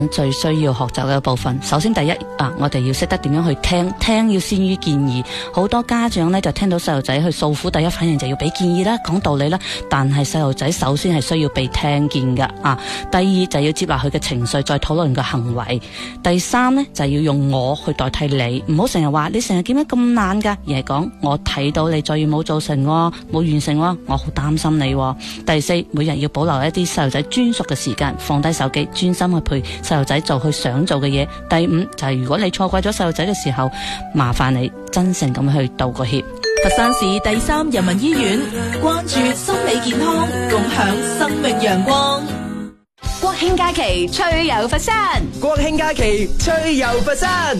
最需要學習嘅部分，首先第一我哋要識得點樣去聽要先於建議。好多家長呢，就聽到細路仔去訴苦，第一反應就要俾建議啦，講道理啦。但係細路仔首先係需要被聽見嘅第二就要接納佢嘅情緒，再討論個行為。第三呢，就要用我去代替你，唔好成日話你成日點解咁懶噶，而係講我睇到你作業冇做成冇完成我好擔心你。第四，每日要保留一啲細路仔專屬嘅時間，放低手機，專心去陪細路仔做佢想做嘅嘢。第五就係如果你錯怪咗細路仔嘅時候，麻煩你真誠咁去道個歉。 佛山市第3人民醫院關注心理健康，共享生命陽光。 國慶假期趣遊佛山， 國慶假期趣遊佛山。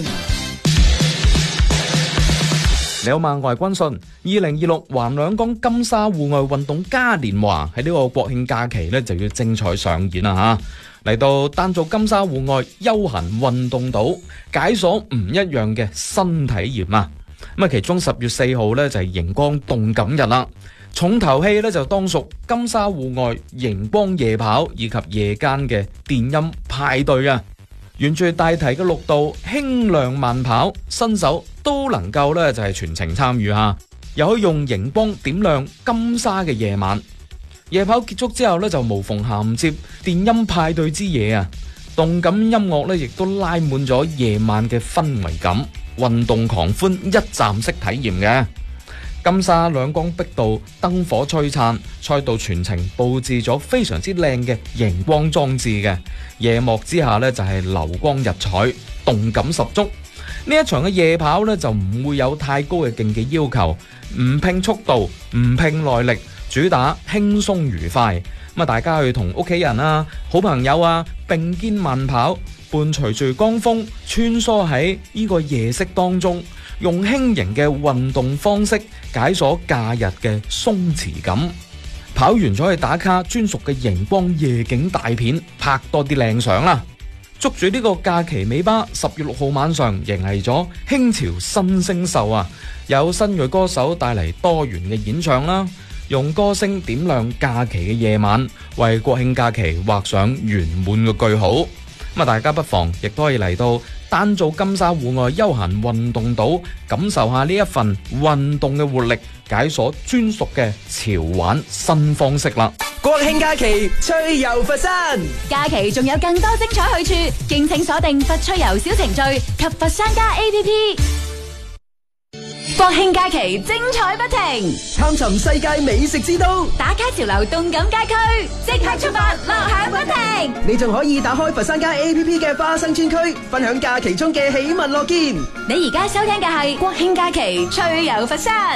你好嘛，我係君信。2026橫兩江金沙戶外運動嘉年華喺呢個國慶假期呢就要精彩上演啦吓！嚟到丹灶金沙戶外休閒運動島，解鎖唔一樣嘅新體驗啊！咁啊，其中10月4號呢就係熒光動感日啦。重頭戲呢就當屬金沙戶外熒光夜跑以及夜間嘅電音派對啊！沿住大堤嘅綠道輕量慢跑，新手都能夠咧就係全程參與下，又可以用熒光點亮金沙嘅夜晚。夜跑結束之後咧就無縫銜接電音派對之夜啊！動感音樂咧亦都拉滿咗夜晚嘅氛圍感，運動狂歡一站式體驗嘅。金沙兩江碧道燈火璀璨，賽道全程佈置咗非常之靚嘅熒光裝置嘅，夜幕之下呢就係流光溢彩，動感十足。呢一場嘅夜跑呢就唔會有太高嘅競技要求，唔拼速度，唔拼耐力，主打輕鬆愉快。咁啊，大家去同屋企人啊、好朋友啊並肩慢跑，伴隨住江風穿梭喺呢個夜色當中，用輕盈嘅運動方式解鎖假日嘅鬆弛感。跑完咗去打卡專屬嘅熒光夜景大片，拍多啲靚相啦！捉住呢個假期尾巴，10月6號晚上迎嚟咗輕潮新星秀啊！有新銳歌手帶嚟多元嘅演唱啦，用歌聲點亮假期嘅夜晚，為國慶假期畫上圓滿嘅句號。咁啊，大家不妨亦都可以嚟到丹灶金沙戶外休閒運動島，感受下呢一份運動嘅活力，解鎖專屬嘅潮玩新方式啦！ 國慶假期趣遊佛山， 假期仲有更多精彩去處，敬請鎖定佛趣遊小程序及佛山家 APP。國慶假期精彩不停， 探尋世界美食之都， 打卡潮流動感街區，即刻出發，樂享不停。 你仲可以打開佛山家 APP 嘅花生村區，分享假期中嘅喜聞樂見。 你而家收聽嘅係國慶假期趣遊佛山。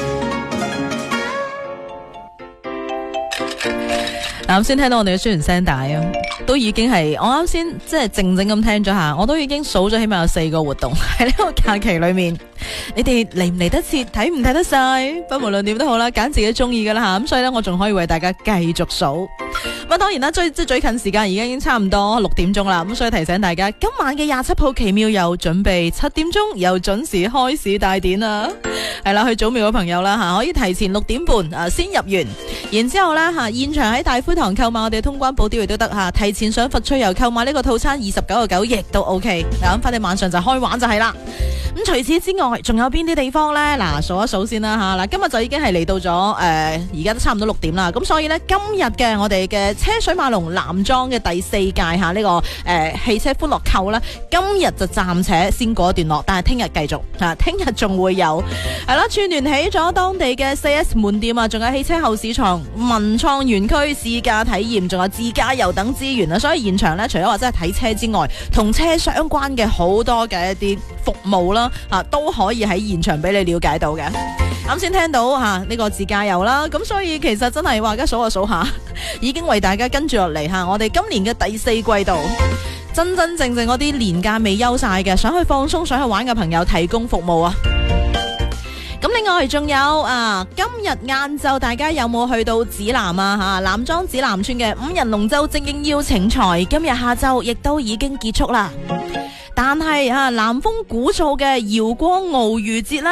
啱先聽到我哋嘅宣傳聲帶啊，都已經係我啱先即係靜靜咁聽咗下，我都已經數咗起碼有4個活動喺呢個假期裏面。你哋嚟唔嚟得切，睇唔睇得晒，不無論點都好啦，揀自己中意噶啦吓。咁所以呢，我仲可以為大家繼續數。咁當然啦，最近時間而家已經差唔多6點鐘啦。咁所以提醒大家，今晚嘅27號奇妙遊準備7點鐘又準時開始大典啦。係啦，去祖廟嘅朋友啦吓，可以提前6點半先入園，然之後咧吓現場喺大灰堂購買我哋通關寶雕亦都得吓，提前上佛趣遊購買呢個套餐29.9亦都 OK。咁快啲晚上就開玩就係啦。咁除此之外，仲有邊啲地方呢？嗱，數一數先啦吓。嗱，今日就已經係嚟到咗而家都差唔多6點啦。咁所以呢，今日嘅我哋嘅車水馬龍男裝嘅第4屆吓呢個汽車歡樂購啦，今日就暫且先過一段落，但係聽日繼續吓，聽日仲會有係啦，串聯起咗當地嘅 4S 門店啊，仲有汽車後市場、文創園區、試駕體驗，仲有自駕遊等資源啊。所以現場呢，除咗話真係睇車之外，同車相關嘅好多嘅一啲服務啦，都可以喺現場俾你了解到嘅。啱先聽到呢個自駕遊啦，咁所以其實真係話而家數下數下，已經為大家跟住落嚟我哋今年嘅第4季度，真真正正嗰啲年假未休晒嘅，想去放鬆、想去玩嘅朋友提供服務啊！咁另外仲有今日晏晝大家有冇去到指南南莊指南村嘅5人龍舟精英邀請賽？今日下晝亦都已經結束啦。但係南風鼓噪嘅瑤光鰲魚節呢，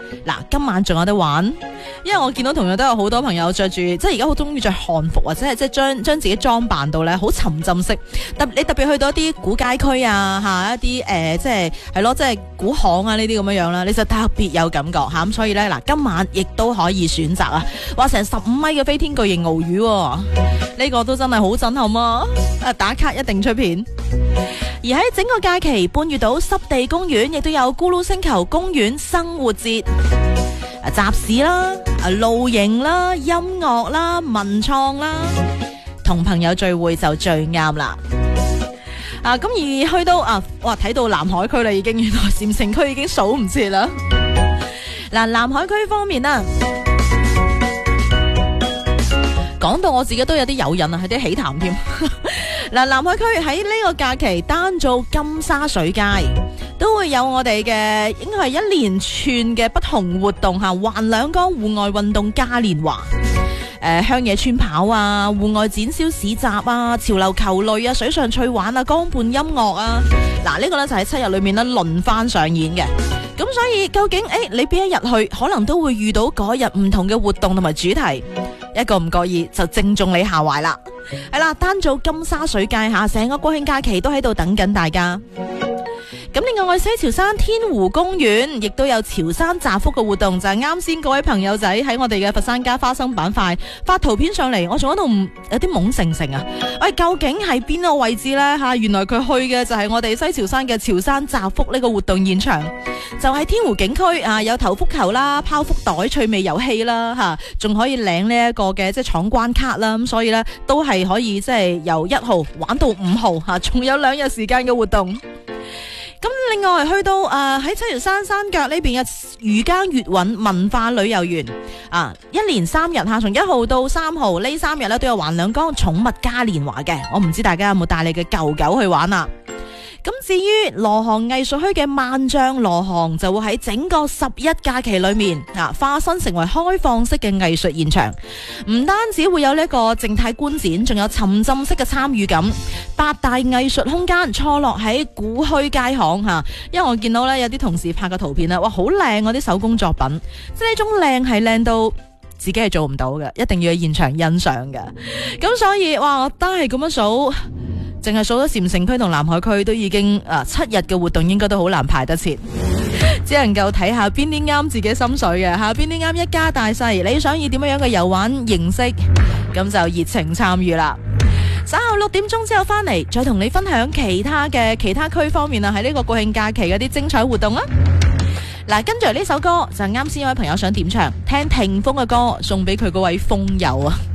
嗱，今晚仲有得玩，因為我見到同樣都有好多朋友着住，即係而家好中意着漢服，或者係即係將自己裝扮到咧好沉浸式。你特別去到一啲古街區啊，一啲即係古巷啊呢啲咁樣啦，你就特別有感覺吓。咁所以咧嗱，今晚亦都可以選擇啊，話成15米嘅飛天巨型鰲魚，呢個都真係好震撼啊！打卡一定出片。而喺整個假期，半月島濕地公園亦都有咕嚕星球公園生活節，集市啦、露營啦、音樂啦、文創啦，同朋友聚會就最啱啦。咁而去到哇睇到南海區啦，已經原來禪城區已經數唔切啦。嗱，南海區方面啦，講到我自己都有啲誘癮啊，係啲喜談添。嗱，南海區喺呢個假期單做金沙水街，都會有我哋嘅應該係一連串嘅不同活動吓，橫兩江戶外運動嘉年華，鄉野村跑啊，戶外展銷市集啊，潮流球類啊，水上趣玩啊，江畔音樂啊，嗱，呢個呢就喺7日裏面呢輪番上演嘅。咁所以究竟你邊一日去，可能都會遇到嗰日唔同嘅活動同埋主題，一個唔覺意就正中你下懷啦。係啦，單做金沙水街吓，成個國慶假期都喺度等緊大家。咁另外，西潮山天湖公園亦都有潮汕集福嘅活動，就係啱先各位朋友仔喺我哋嘅佛山家花生板塊發圖片上嚟，我仲喺度有啲懵成成啊！喂，究竟係邊個位置呢？吓，原來佢去嘅就係我哋西潮山嘅潮汕集福呢個活動現場，就喺天湖景區啊，有投福球啦、拋福袋、趣味遊戲啦，吓，仲可以領呢一個嘅即係闖關卡啦，咁所以呢，都係可以即係由1號玩到5號吓，仲有2日時間嘅活動。咁另外去到喺七條山山腳呢邊嘅漁耕粵韻文化旅遊園一連3日吓，從1號到3號呢3日咧都有橫兩江寵物嘉年華嘅。我唔知大家有冇帶你嘅狗狗去玩啊？咁至於羅航藝術墟嘅萬象羅航就會喺整個11假期裏面化身成為開放式嘅藝術現場，唔單止會有呢個靜態觀展，仲有沉浸式嘅參與感。8大藝術空間錯落喺古墟街巷吓，因為我見到咧有啲同事拍嘅圖片哇，好靚嗰啲手工作品，即係呢種靚係靚到自己係做唔到嘅，一定要去現場欣賞嘅。咁所以哇，我都係咁樣數。淨係數咗禪城區同南海區都已經7日嘅活動，應該都好難排得切，只能夠睇下邊啲啱自己心水嘅，邊啲啱一家大細。你想要點樣嘅遊玩形式，咁就熱情參與啦。稍後6點鐘之後翻嚟，再同你分享其他區方面喺呢個國慶假期嗰啲精彩活動啦。嗱，跟住呢首歌就啱先有位朋友想點唱，聽霆鋒嘅歌，送俾佢嗰位鋒友啊。